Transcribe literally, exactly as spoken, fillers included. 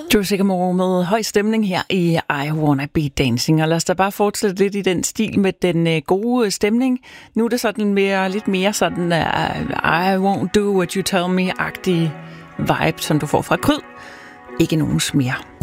Drew Sycamore med høj stemning her i I Wanna Be Dancing, og lad os da bare fortsætte lidt i den stil med den gode stemning. Nu er det sådan mere, lidt mere sådan uh, I won't do what you tell me-agtige vibe, som du får fra Kryd. Ikke nogens mere.